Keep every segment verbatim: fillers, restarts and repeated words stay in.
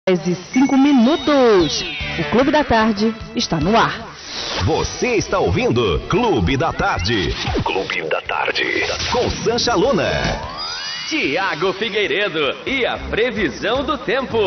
dez e cinco minutos. O Clube da Tarde está no ar. Você está ouvindo Clube da Tarde. Clube da Tarde. Com Sancha Luna. Tiago Figueiredo e a previsão do tempo.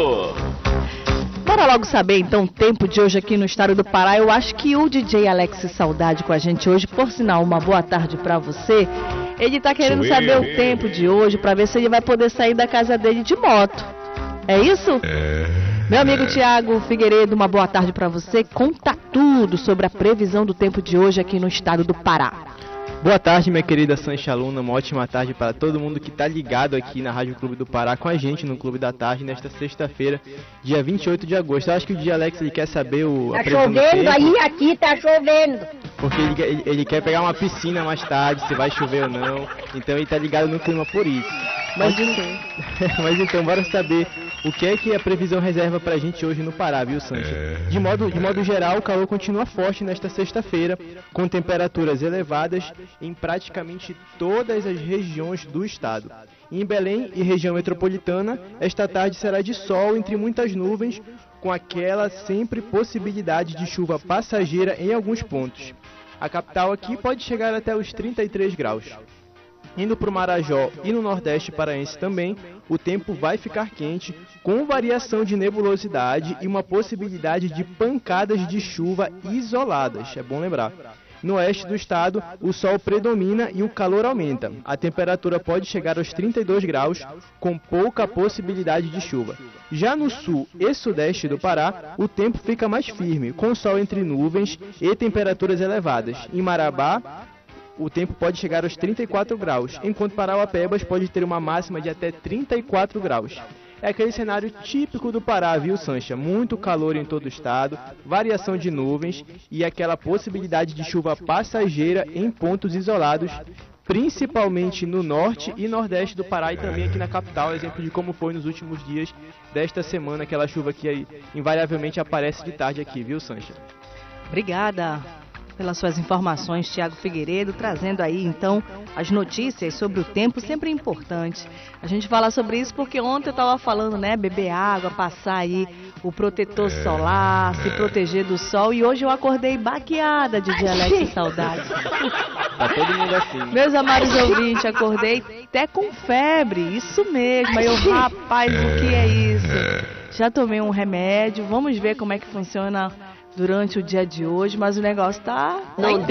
Bora logo saber então o tempo de hoje aqui no estado do Pará. Eu acho que o D J Alex Saudade com a gente hoje, por sinal, uma boa tarde pra você. Ele tá querendo saber o tempo de hoje pra ver se ele vai poder sair da casa dele de moto. É isso? É... Meu amigo Tiago Figueiredo, uma boa tarde pra você. Conta tudo sobre a previsão do tempo de hoje aqui no estado do Pará. Boa tarde, minha querida Sancha Luna, uma ótima tarde para todo mundo que está ligado aqui na Rádio Clube do Pará com a gente no Clube da Tarde nesta sexta-feira, dia vinte e oito de agosto. Eu acho que o D J Alex ele quer saber o... Tá chovendo aí, aqui tá chovendo. Porque ele, ele, ele quer pegar uma piscina mais tarde, se vai chover ou não, então ele tá ligado no clima por isso. Mas, mas então, bora saber o que é que a previsão reserva pra gente hoje no Pará, viu, Sancha? De modo, de modo geral, o calor continua forte nesta sexta-feira, com temperaturas elevadas em praticamente todas as regiões do estado. Em Belém e região metropolitana, esta tarde será de sol entre muitas nuvens, com aquela sempre possibilidade de chuva passageira em alguns pontos. A capital aqui pode chegar até os trinta e três graus. Indo para o Marajó e no Nordeste paraense também, o tempo vai ficar quente, com variação de nebulosidade e uma possibilidade de pancadas de chuva isoladas, é bom lembrar. No oeste do estado, o sol predomina e o calor aumenta. A temperatura pode chegar aos trinta e dois graus, com pouca possibilidade de chuva. Já no sul e sudeste do Pará, o tempo fica mais firme, com sol entre nuvens e temperaturas elevadas. Em Marabá, o tempo pode chegar aos trinta e quatro graus, enquanto Parauapebas pode ter uma máxima de até trinta e quatro graus. É aquele cenário típico do Pará, viu, Sancha? Muito calor em todo o estado, variação de nuvens e aquela possibilidade de chuva passageira em pontos isolados, principalmente no norte e nordeste do Pará e também aqui na capital, exemplo de como foi nos últimos dias desta semana, aquela chuva que aí invariavelmente aparece de tarde aqui, viu, Sancha? Obrigada pelas suas informações, Tiago Figueiredo, trazendo aí então as notícias sobre o tempo, sempre importante. A gente fala sobre isso porque ontem eu estava falando, né, beber água, passar aí o protetor solar, se proteger do sol, e hoje eu acordei baqueada de D J Alex Saudade. Tá todo mundo assim. Meus amados ouvintes, acordei até com febre, isso mesmo. Aí eu, rapaz, o que é isso? Já tomei um remédio, vamos ver como é que funciona durante o dia de hoje, mas o negócio tá... Não